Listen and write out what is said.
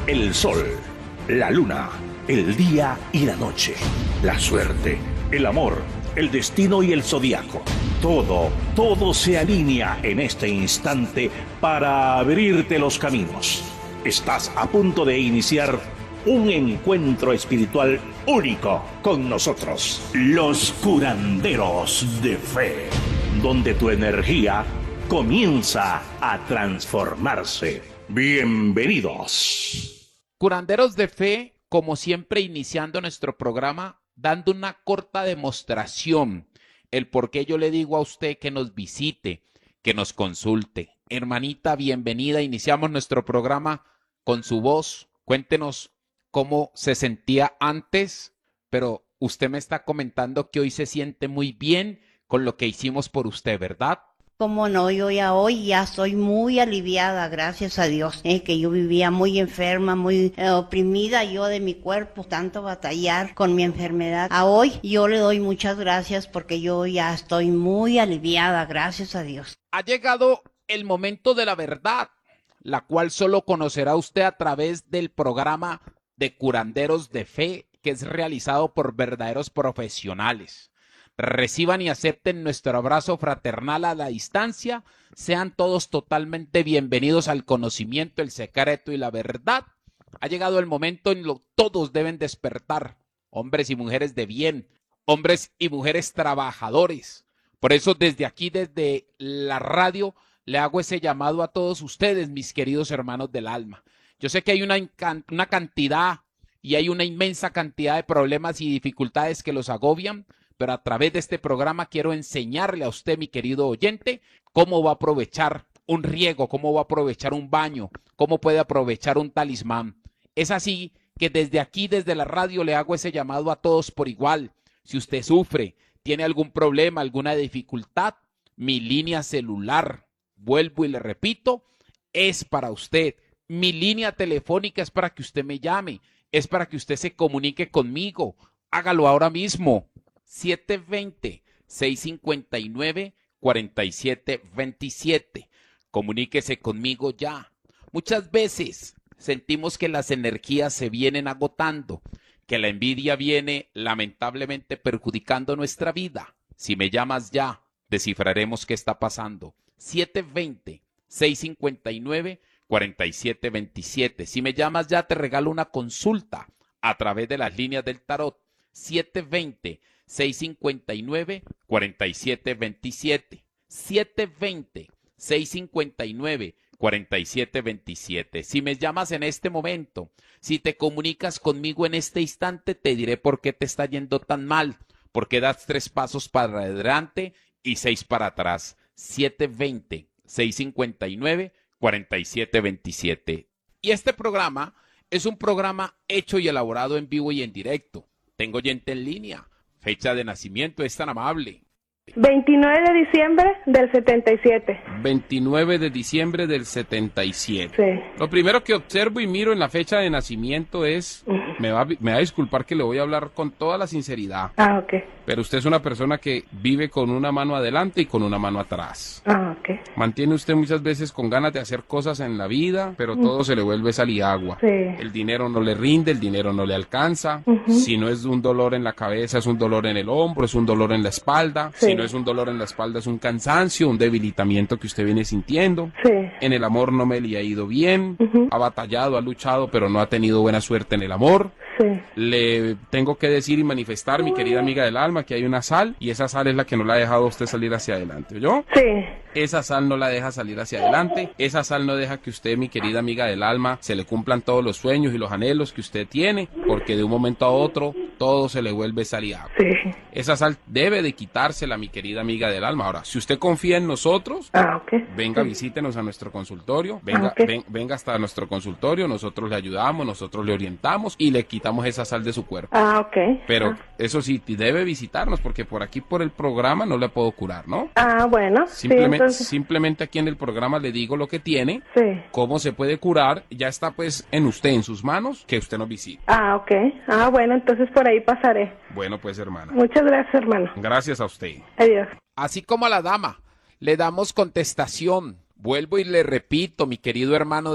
El sol, la luna, el día y la noche, la suerte, el amor, el destino y el zodiaco. Todo se alinea en este instante para abrirte los caminos. Estás a punto de iniciar un encuentro espiritual único con nosotros, los curanderos de fe, donde tu energía comienza a transformarse. Bienvenidos. Curanderos de fe, como siempre, iniciando nuestro programa, dando una corta demostración, el por qué yo le digo a usted que nos visite, que nos consulte. Hermanita, bienvenida. Iniciamos nuestro programa con su voz. Cuéntenos cómo se sentía antes, pero usted me está comentando que hoy se siente muy bien con lo que hicimos por usted, ¿verdad? Cómo no, yo ya hoy ya estoy muy aliviada, gracias a Dios, que yo vivía muy enferma, muy oprimida yo de mi cuerpo, tanto batallar con mi enfermedad. A hoy yo le doy muchas gracias porque yo ya estoy muy aliviada, gracias a Dios. Ha llegado el momento de la verdad, la cual solo conocerá usted a través del programa de Curanderos de Fe, que es realizado por verdaderos profesionales. Reciban y acepten nuestro abrazo fraternal a la distancia. Sean todos totalmente bienvenidos al conocimiento, el secreto y la verdad. Ha llegado el momento en lo que todos deben despertar. Hombres y mujeres de bien, hombres y mujeres trabajadores. Por eso desde aquí, desde la radio, le hago ese llamado a todos ustedes, mis queridos hermanos del alma. Yo sé que hay una cantidad y hay una inmensa cantidad de problemas y dificultades que los agobian, pero a través de este programa quiero enseñarle a usted, mi querido oyente, cómo va a aprovechar un riego, cómo va a aprovechar un baño, cómo puede aprovechar un talismán. Es así que desde aquí, desde la radio, le hago ese llamado a todos por igual. Si usted sufre, tiene algún problema, alguna dificultad, mi línea celular, vuelvo y le repito, es para usted. Mi línea telefónica es para que usted me llame, es para que usted se comunique conmigo. Hágalo ahora mismo. 720-659-4727. Comuníquese conmigo ya. Muchas veces sentimos que las energías se vienen agotando, que la envidia viene lamentablemente perjudicando nuestra vida. Si me llamas ya, descifraremos qué está pasando. 720-659-4727. Si me llamas ya, te regalo una consulta a través de las líneas del tarot. 720-659-4727. 720-659-4727. Si me llamas en este momento, si te comunicas conmigo en este instante, te diré por qué te está yendo tan mal, porque das 3 pasos para adelante y 6 para atrás. 720-659-4727. Y este programa es un programa hecho y elaborado en vivo y en directo. Tengo oyente en línea. Fecha de nacimiento, es tan amable. 29 de diciembre del 77. 29 de diciembre del 77. Sí. Lo primero que observo y miro en la fecha de nacimiento es, me va a disculpar que le voy a hablar con toda la sinceridad, Ok. pero usted es una persona que vive con una mano adelante y con una mano atrás. Ok. Mantiene usted muchas veces con ganas de hacer cosas en la vida, pero todo se le vuelve sal y agua. Sí. El dinero no le rinde, el dinero no le alcanza. Si no es un dolor en la cabeza, es un dolor en el hombro, es un dolor en la espalda. Sí. Si no es un dolor en la espalda, es un cansancio, un debilitamiento que usted viene sintiendo. Sí. En el amor no me le ha ido bien. Ha batallado, ha luchado, pero no ha tenido buena suerte en el amor. Sí. Le tengo que decir y manifestar, mi querida amiga del alma, que hay una sal, y esa sal es la que no la ha dejado a usted salir hacia adelante, ¿oyó? Sí. Esa sal no la deja salir hacia adelante, esa sal no deja que usted, mi querida amiga del alma, se le cumplan todos los sueños y los anhelos que usted tiene, porque de un momento a otro todo se le vuelve sal y agua. Sí. Esa sal debe de quitársela, mi querida amiga del alma. Ahora, si usted confía en nosotros, Ok. venga, Sí. visítenos a nuestro consultorio, venga, Ok. venga hasta nuestro consultorio, nosotros le ayudamos, nosotros le orientamos y le quitamos esa sal de su cuerpo. Ok. Pero eso sí, debe visitarnos porque por aquí, por el programa, no le puedo curar, ¿no? Bueno. Simplemente, Sí, entonces. simplemente aquí en el programa le digo lo que tiene, Sí. cómo se puede curar, ya está pues en usted, en sus manos, que usted nos visite. Ok. Bueno, entonces por ahí pasaré. Bueno, pues hermana, Muchas gracias, hermano. gracias a usted. Adiós. Así como a la dama, le damos contestación. Vuelvo y le repito, mi querido hermano